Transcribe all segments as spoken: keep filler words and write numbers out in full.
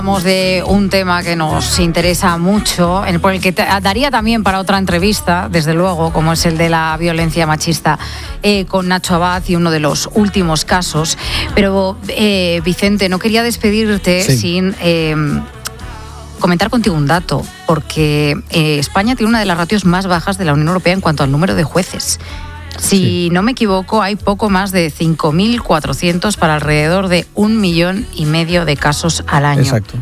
Hablamos de un tema que nos interesa mucho, por el que te, daría también para otra entrevista, desde luego, como es el de la violencia machista eh, con Nacho Abad y uno de los últimos casos. Pero, eh, Vicente, no quería despedirte sí. sin eh, comentar contigo un dato, porque eh, España tiene una de las ratios más bajas de la Unión Europea en cuanto al número de jueces. Si sí. no me equivoco, hay poco más de cinco mil cuatrocientos para alrededor de un millón y medio de casos al año. Exacto.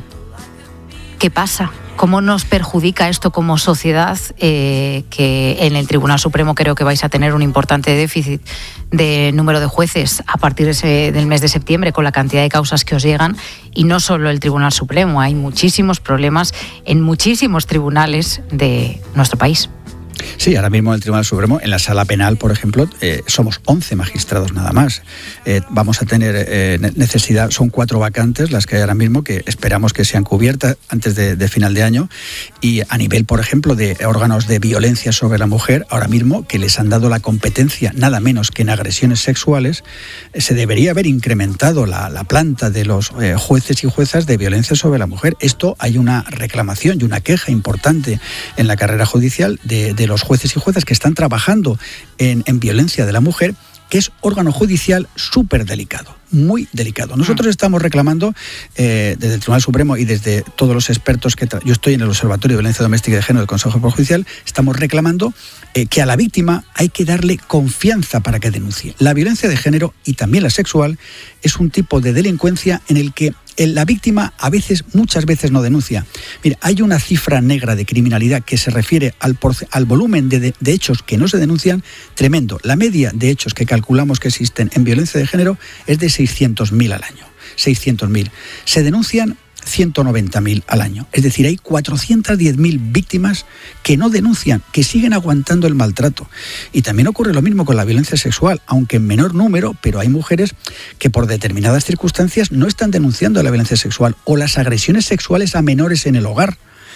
¿Qué pasa? ¿Cómo nos perjudica esto como sociedad? Eh, que en el Tribunal Supremo creo que vais a tener un importante déficit de número de jueces a partir de ese, del mes de septiembre, con la cantidad de causas que os llegan. Y no solo el Tribunal Supremo, hay muchísimos problemas en muchísimos tribunales de nuestro país. Sí, ahora mismo en el Tribunal Supremo, en la Sala Penal, por ejemplo, eh, somos once magistrados nada más. Eh, vamos a tener eh, necesidad, son cuatro vacantes las que hay ahora mismo, que esperamos que sean cubiertas antes de, de final de año. Y a nivel, por ejemplo, de órganos de violencia sobre la mujer, ahora mismo que les han dado la competencia nada menos que en agresiones sexuales, eh, se debería haber incrementado la, la planta de los eh, jueces y juezas de violencia sobre la mujer. Esto hay una reclamación y una queja importante en la carrera judicial de, de los jueces y juezas que están trabajando en, en violencia de la mujer, que es órgano judicial súper delicado, muy delicado. Nosotros estamos reclamando eh, desde el Tribunal Supremo y desde todos los expertos que tra- yo estoy en el Observatorio de Violencia Doméstica y de Género del Consejo de Poder Judicial, estamos reclamando eh, que a la víctima hay que darle confianza para que denuncie. La violencia de género y también la sexual es un tipo de delincuencia en el que la víctima a veces, muchas veces no denuncia. Mira, hay una cifra negra de criminalidad que se refiere al, porce- al volumen de, de, de hechos que no se denuncian, tremendo. La media de hechos que calculamos que existen en violencia de género es de seiscientos mil al año. seiscientos mil. Se denuncian ciento noventa mil al año. Es decir, hay cuatrocientas diez mil víctimas que no denuncian, que siguen aguantando el maltrato. Y también ocurre lo mismo con la violencia sexual, aunque en menor número, pero hay mujeres que por determinadas circunstancias no están denunciando la violencia sexual o las agresiones sexuales a menores en el hogar.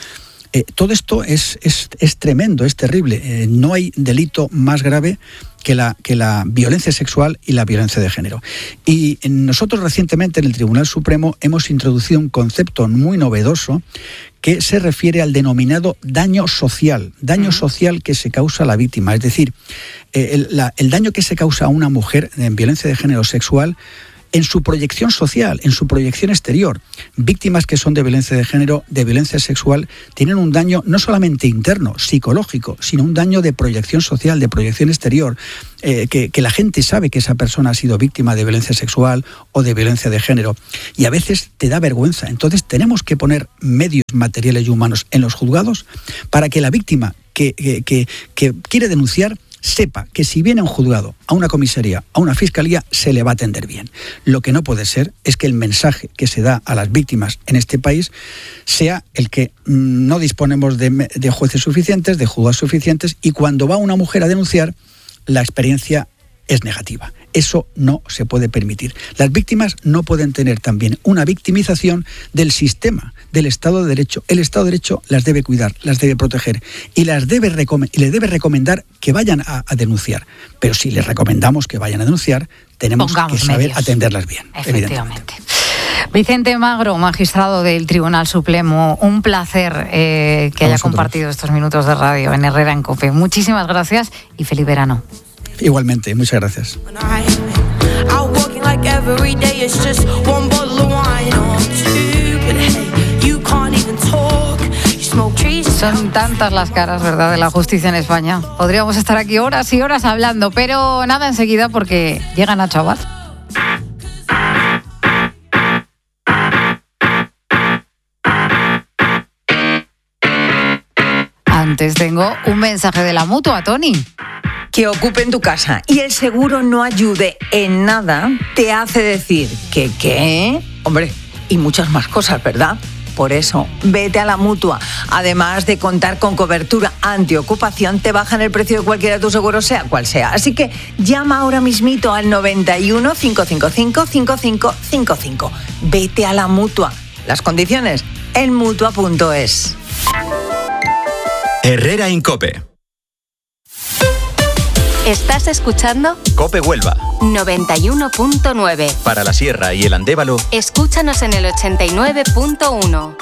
Eh, todo esto es, es, es tremendo, es terrible. Eh, no hay delito más grave que la, que la violencia sexual y la violencia de género. Y nosotros recientemente en el Tribunal Supremo hemos introducido un concepto muy novedoso que se refiere al denominado daño social, daño social que se causa a la víctima. Es decir, eh, el, la, el daño que se causa a una mujer en violencia de género sexual en su proyección social, en su proyección exterior. Víctimas que son de violencia de género, de violencia sexual, tienen un daño no solamente interno, psicológico, sino un daño de proyección social, de proyección exterior, eh, que, que la gente sabe que esa persona ha sido víctima de violencia sexual o de violencia de género. Y a veces te da vergüenza. Entonces tenemos que poner medios materiales y humanos en los juzgados para que la víctima que, que, que, que quiere denunciar sepa que si viene a un juzgado, a una comisaría, a una fiscalía, se le va a atender bien. Lo que no puede ser es que el mensaje que se da a las víctimas en este país sea el que mmm, no disponemos de, de jueces suficientes, de juzgados suficientes, y cuando va una mujer a denunciar, la experiencia es negativa. Eso no se puede permitir. Las víctimas no pueden tener también una victimización del sistema, del Estado de Derecho. El Estado de Derecho las debe cuidar, las debe proteger y las debe recom- y les debe recomendar que vayan a, a denunciar. Pero si les recomendamos que vayan a denunciar, tenemos Pongamos que saber medios. atenderlas bien. Efectivamente. Vicente Magro, magistrado del Tribunal Supremo, un placer eh, que a haya vosotros. compartido estos minutos de radio en Herrera en COPE. Muchísimas gracias y feliz verano. Igualmente, muchas gracias. Son tantas las caras, ¿verdad?, de la justicia en España. Podríamos estar aquí horas y horas hablando, pero nada, enseguida, porque llega Nacho Abad. Antes tengo un mensaje de la Mutua, Tony. Que ocupen tu casa y el seguro no ayude en nada te hace decir que qué, hombre, y muchas más cosas, ¿verdad? Por eso, vete a la Mutua. Además de contar con cobertura antiocupación, te bajan el precio de cualquiera de tus seguros, sea cual sea. Así que llama ahora mismito al noventa y uno, cinco cinco cinco, cinco cinco cinco cinco. Vete a la Mutua. Las condiciones en mutua punto es. Herrera en COPE. ¿Estás escuchando? COPE Huelva. noventa y uno punto nueve. Para la Sierra y el Andévalo. Escúchanos en el ochenta y nueve punto uno.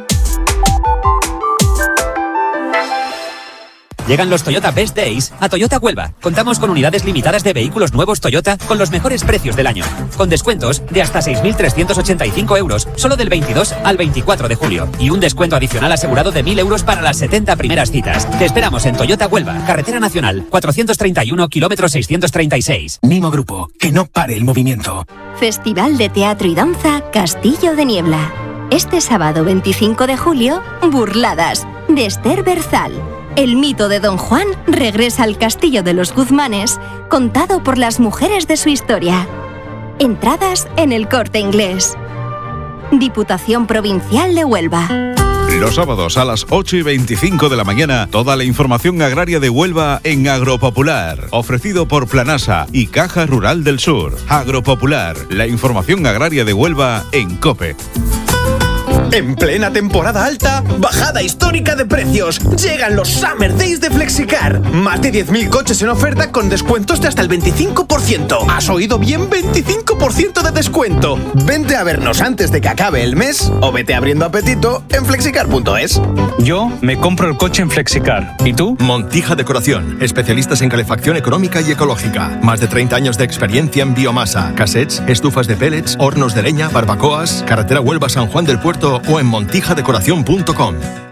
Llegan los Toyota Best Days a Toyota Huelva. Contamos con unidades limitadas de vehículos nuevos Toyota con los mejores precios del año. Con descuentos de hasta seis mil trescientos ochenta y cinco euros solo del veintidós al veinticuatro de julio. Y un descuento adicional asegurado de mil euros para las setenta primeras citas. Te esperamos en Toyota Huelva, Carretera Nacional, cuatrocientos treinta y uno, kilómetro seiscientos treinta y seis. Mimo Grupo, que no pare el movimiento. Festival de Teatro y Danza Castillo de Niebla. Este sábado veinticinco de julio, Burladas, de Esther Berzal. El mito de Don Juan regresa al castillo de los Guzmanes, contado por las mujeres de su historia. Entradas en El Corte Inglés. Diputación Provincial de Huelva. Los sábados a las ocho y veinticinco de la mañana, toda la información agraria de Huelva en Agropopular. Ofrecido por Planasa y Caja Rural del Sur. Agropopular, la información agraria de Huelva en COPE. En plena temporada alta, bajada histórica de precios. Llegan los Summer Days de Flexicar. Más de diez mil coches en oferta con descuentos de hasta el veinticinco por ciento. ¿Has oído bien? veinticinco por ciento de descuento. Vente a vernos antes de que acabe el mes o vete abriendo apetito en flexicar punto es. Yo me compro el coche en Flexicar. ¿Y tú? Montija Decoración. Especialistas en calefacción económica y ecológica. Más de treinta años de experiencia en biomasa. Cassettes, estufas de pellets, hornos de leña, barbacoas. Carretera Huelva San Juan del Puerto o en montija decoración punto com.